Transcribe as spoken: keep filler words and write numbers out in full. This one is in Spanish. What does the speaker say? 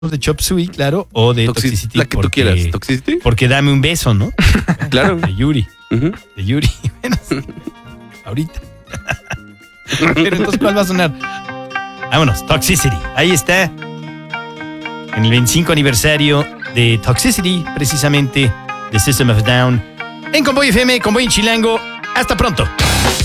de Chop Suey, claro, o de Toxic- Toxicity. la que tú porque- quieras. ¿Toxicity? Porque dame un beso, ¿no? Claro. De Yuri. Ujú. De Yuri. Bueno, sí. Ahorita. Pero entonces, ¿cuál va a sonar? Vámonos, Toxicity. Ahí está. En el veinticinco aniversario de Toxicity, precisamente, de System of a Down. En Convoy F M, Convoy en Chilango. Hasta pronto.